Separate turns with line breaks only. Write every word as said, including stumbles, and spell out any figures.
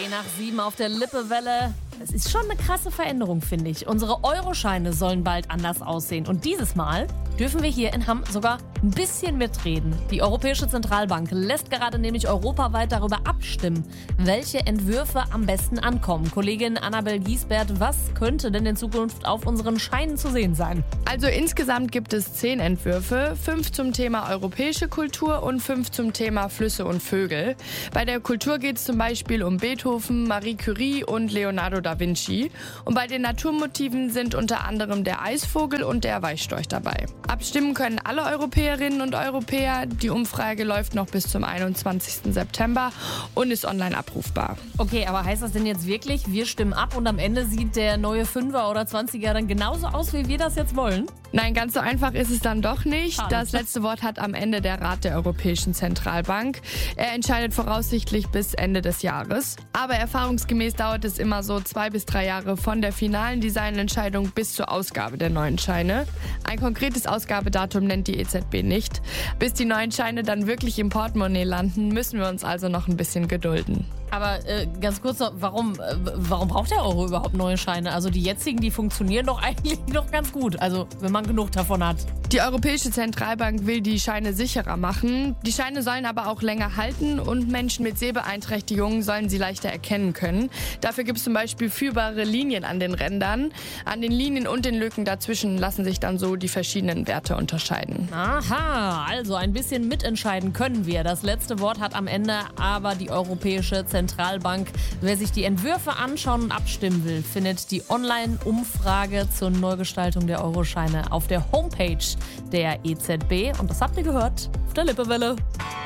nach sieben auf der Lippewelle. Es ist schon eine krasse Veränderung, finde ich. Unsere Euroscheine sollen bald anders aussehen. Und dieses Mal dürfen wir hier in Hamm sogar ein bisschen mitreden. Die Europäische Zentralbank lässt gerade nämlich europaweit darüber abstimmen, welche Entwürfe am besten ankommen. Kollegin Annabel Giesbert, was könnte denn in Zukunft auf unseren Scheinen zu sehen sein?
Also insgesamt gibt es zehn Entwürfe, fünf zum Thema europäische Kultur und fünf zum Thema Flüsse und Vögel. Bei der Kultur geht es zum Beispiel um Beethoven, Marie Curie und Leonardo da Vinci. Und bei den Naturmotiven sind unter anderem der Eisvogel und der Weißstorch dabei. Abstimmen können alle Europäerinnen und Europäer. Die Umfrage läuft noch bis zum einundzwanzigsten September und ist online abrufbar.
Okay, aber heißt das denn jetzt wirklich, wir stimmen ab und am Ende sieht der neue Fünfer oder Zwanziger dann genauso aus, wie wir das jetzt wollen?
Nein, ganz so einfach ist es dann doch nicht.
Schade.
Das letzte Wort hat am Ende der Rat der Europäischen Zentralbank. Er entscheidet voraussichtlich bis Ende des Jahres. Aber erfahrungsgemäß dauert es immer so zwei bis drei Jahre von der finalen Designentscheidung bis zur Ausgabe der neuen Scheine. Ein konkretes Ausgabedatum nennt die E Z B nicht. Bis die neuen Scheine dann wirklich im Portemonnaie landen, müssen wir uns also noch ein bisschen gedulden.
Aber äh, ganz kurz noch, warum, äh, warum braucht der Euro überhaupt neue Scheine? Also die jetzigen, die funktionieren doch eigentlich noch ganz gut. Also wenn man genug davon hat.
Die Europäische Zentralbank will die Scheine sicherer machen. Die Scheine sollen aber auch länger halten und Menschen mit Sehbeeinträchtigungen sollen sie leichter erkennen können. Dafür gibt es zum Beispiel führbare Linien an den Rändern. An den Linien und den Lücken dazwischen lassen sich dann so die verschiedenen Werte unterscheiden.
Aha, also ein bisschen mitentscheiden können wir. Das letzte Wort hat am Ende aber die Europäische Zentralbank. Zentralbank. Wer sich die Entwürfe anschauen und abstimmen will, findet die Online-Umfrage zur Neugestaltung der Euroscheine auf der Homepage der E Z B. Und das habt ihr gehört auf der Lippewelle.